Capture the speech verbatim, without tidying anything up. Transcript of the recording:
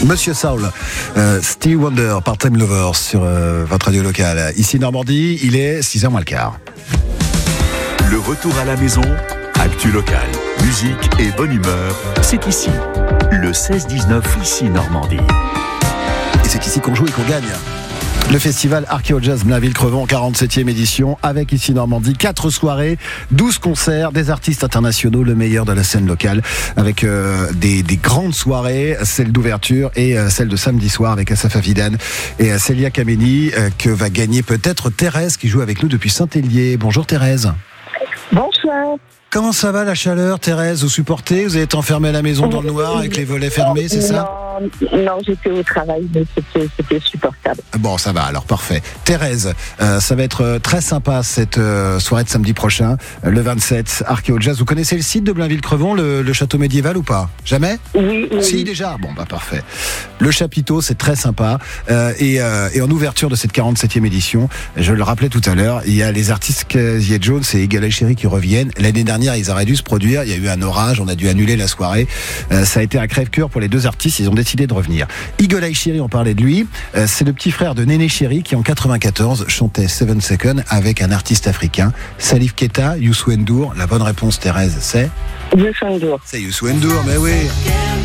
Monsieur Soul, euh, Stevie Wonder, Part-Time Lovers sur euh, votre radio locale. Ici Normandie, il est six heures moins le quart. Le retour à la maison, actu locale, musique et bonne humeur, c'est ici. Le seize dix-neuf, ici Normandie. Et c'est ici qu'on joue et qu'on gagne. Le festival Archeo Jazz Blainville-Crevon, quarante-septième édition, avec ici Normandie, quatre soirées, douze concerts, des artistes internationaux, le meilleur de la scène locale, avec euh, des, des grandes soirées, celle d'ouverture et euh, celle de samedi soir avec Asaf Avidan et euh, Célia Kameni, euh, que va gagner peut-être Thérèse qui joue avec nous depuis Saint-Hélier. Bonjour Thérèse. Bonsoir. Comment ça va la chaleur, Thérèse? Vous supportez? Vous êtes enfermée à la maison dans le noir avec les volets fermés, c'est ça? Non, non, j'étais au travail, mais c'était, c'était supportable. Bon, ça va, alors parfait. Thérèse, euh, ça va être très sympa cette euh, soirée de samedi prochain, le vingt-sept, Archeo Jazz. Vous connaissez le site de Blainville-Crevon, le, le château médiéval ou pas? Jamais? Oui, oui. Si, déjà? Bon, bah parfait. Le chapiteau, c'est très sympa. Euh, et, euh, et en ouverture de cette quarante-septième édition, je le rappelais tout à l'heure, il y a les artistes Casier Jones et Eagle Eye Cherry qui reviennent. L'année dernière, ils auraient dû se produire. Il y a eu un orage, on a dû annuler la soirée. Euh, ça a été un crève-cœur pour les deux artistes. Ils ont décidé de revenir. Eagle Eye Cherry, on parlait de lui. Euh, c'est le petit frère de Néné Cherry qui, en quatre-vingt-quatorze, chantait Seven Seconds avec un artiste africain, Salif Keita, Youssou N'Dour. La bonne réponse, Thérèse, c'est Youssou N'Dour. C'est Youssou N'Dour, mais oui.